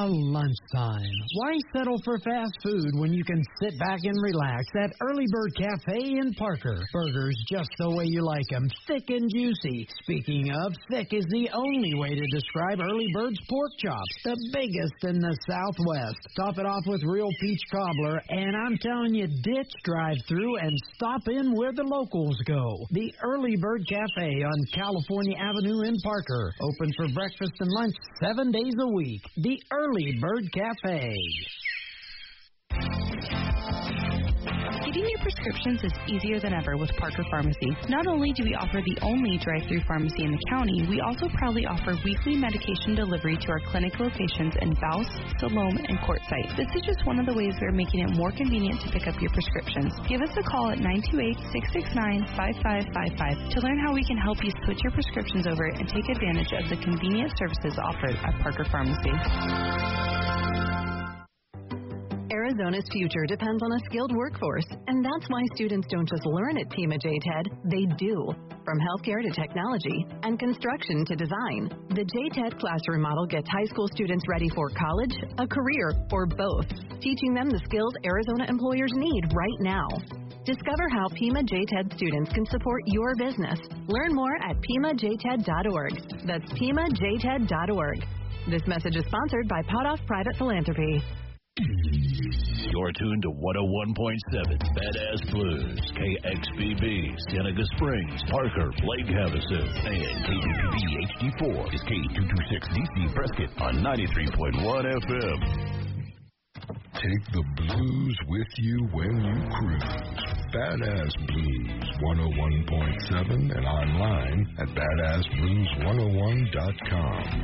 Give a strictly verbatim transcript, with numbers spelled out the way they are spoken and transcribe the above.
lunchtime. Why settle for fast food when you can sit back and relax at Early Bird Cafe in Parker? Burgers just the way you like them, thick and juicy. Speaking of, thick is the only way to describe Early Bird's pork chops, the biggest in the Southwest. Top it off with real peach cobbler, and I'm telling you, ditch drive-through and stop in where the locals go. The Early Bird Cafe on California Avenue in Parker. Open for breakfast and lunch seven days a week. The Early Bird Cafe. Getting your prescriptions is easier than ever with Parker Pharmacy. Not only do we offer the only drive-through pharmacy in the county, we also proudly offer weekly medication delivery to our clinic locations in Bouse, Siloam, and Quartzsite. This is just one of the ways we're making it more convenient to pick up your prescriptions. Give us a call at nine two eight, six six nine, five five five five to learn how we can help you switch your prescriptions over and take advantage of the convenient services offered at Parker Pharmacy. Arizona's future depends on a skilled workforce, and that's why students don't just learn at Pima J TED, they do. From healthcare to technology and construction to design, the J TED classroom model gets high school students ready for college, a career, or both, teaching them the skills Arizona employers need right now. Discover how Pima J TED students can support your business. Learn more at pima j ted dot org. That's pima j ted dot org. This message is sponsored by Potoff Private Philanthropy. You're tuned to one oh one point seven Badass Blues, K X B B, Seneca Springs, Parker, Lake Havasu, and K B B B H D four is K two twenty-six D C Prescott on ninety-three point one F M. Take the blues with you when you cruise. Badass Blues one oh one point seven and online at badass blues one oh one dot com.